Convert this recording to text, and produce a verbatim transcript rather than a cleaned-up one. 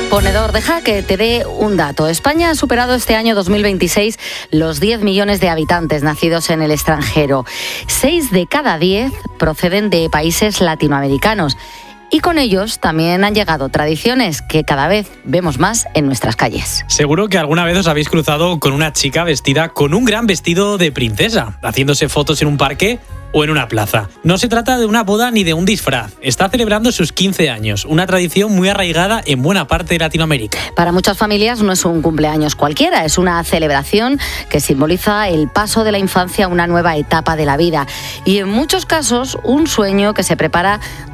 Ponedor, deja que te dé un dato. España ha superado este año dos mil veintiséis los diez millones de habitantes nacidos en el extranjero. Seis de cada diez proceden de países latinoamericanos. Y con ellos también han llegado tradiciones que cada vez vemos más en nuestras calles. Seguro que alguna vez os habéis cruzado con una chica vestida con un gran vestido de princesa, haciéndose fotos en un parque o en una plaza. No se trata de una boda ni de un disfraz. Está celebrando sus quince años, una tradición muy arraigada en buena parte de Latinoamérica. Para muchas familias no es un cumpleaños cualquiera, es una celebración que simboliza el paso de la infancia a una nueva etapa de la vida. Y en muchos casos, un sueño que se prepara